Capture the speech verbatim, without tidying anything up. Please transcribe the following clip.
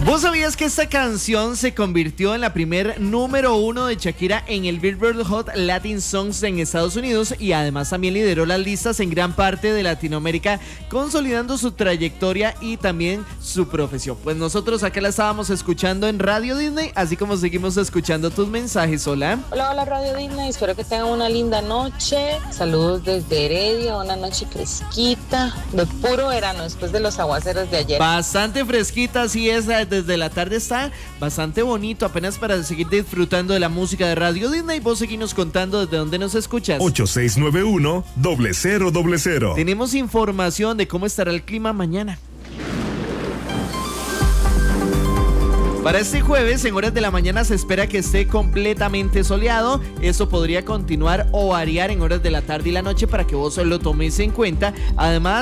¿Vos sabías que esta canción se convirtió en la primer número uno de Shakira en el Billboard Hot Latin Songs en Estados Unidos y además también lideró las listas en gran parte de Latinoamérica, consolidando su trayectoria y también su profesión? Pues nosotros acá la estábamos escuchando en Radio Disney, así como seguimos escuchando tus mensajes. Hola. Hola, hola Radio Disney, espero que tengan una linda noche. Saludos desde Heredia, una noche fresquita, de puro verano después de los aguaceros de ayer. Bastante fresquita, así es, desde la tarde está bastante bonito, apenas para seguir disfrutando de la música de Radio Disney. Vos seguinos contando desde dónde nos escuchas. ocho seis nueve uno, cero cero cero cero. Tenemos información de cómo estará el clima mañana. Para este jueves, en horas de la mañana, se espera que esté completamente soleado. Eso podría continuar o variar en horas de la tarde y la noche para que vos lo tomes en cuenta. Además,